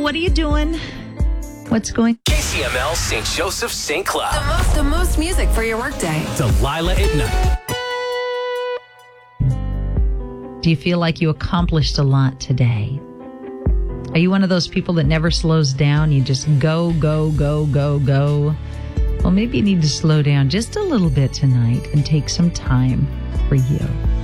What are you doing? What's going? KCML St. Joseph St. Cloud. The most music for your workday. Delilah at night. Do you feel like you accomplished a lot today? Are you one of those people that never slows down? You just go, go, go, go, go. Well, maybe you need to slow down just a little bit tonight and take some time for you.